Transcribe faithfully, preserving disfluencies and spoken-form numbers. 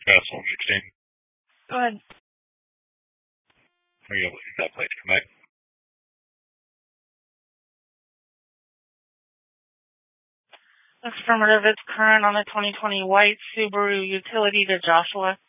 Pass on sixteen. Go ahead. Are you able to get that plate to come back? Affirmative, it's current on a twenty twenty white Subaru Utility to Joshua.